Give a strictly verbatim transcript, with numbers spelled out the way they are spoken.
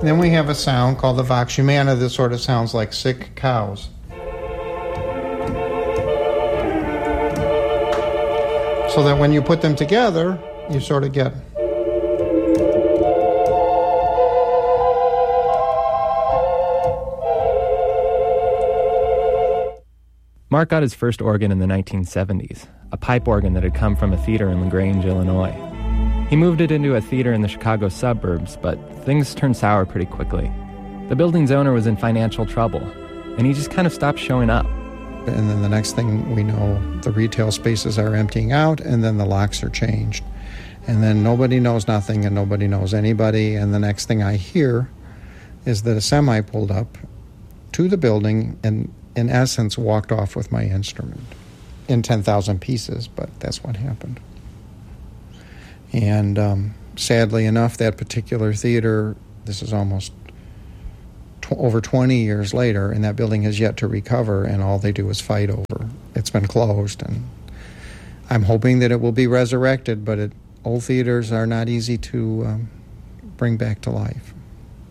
And then we have a sound called the vox humana that sort of sounds like sick cows. So that when you put them together, you sort of get... Mark got his first organ in the nineteen seventies, a pipe organ that had come from a theater in LaGrange, Illinois. He moved it into a theater in the Chicago suburbs, but things turned sour pretty quickly. The building's owner was in financial trouble, and he just kind of stopped showing up. And then the next thing we know, the retail spaces are emptying out, and then the locks are changed. And then nobody knows nothing, and nobody knows anybody, and the next thing I hear is that a semi pulled up to the building and in essence, walked off with my instrument in ten thousand pieces, but that's what happened. And um, sadly enough, that particular theater, this is almost tw- over twenty years later, and that building has yet to recover, and all they do is fight over. It's been closed, and I'm hoping that it will be resurrected, but it, old theaters are not easy to um, bring back to life.